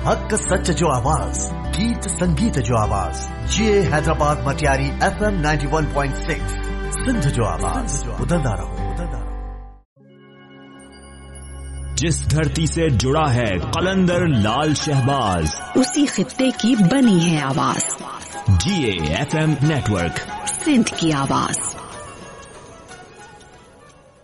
हक सच जो आवाज, गीत संगीत जो आवाज, ये हैदराबाद मटियारी FM 91.6 सिंध जो आवाज, उदंदा रहो। जिस धरती से जुड़ा है कलंदर लाल शहबाज, उसी खित्ते की बनी है आवाज। GA FM नेटवर्क, सिंध की आवाज।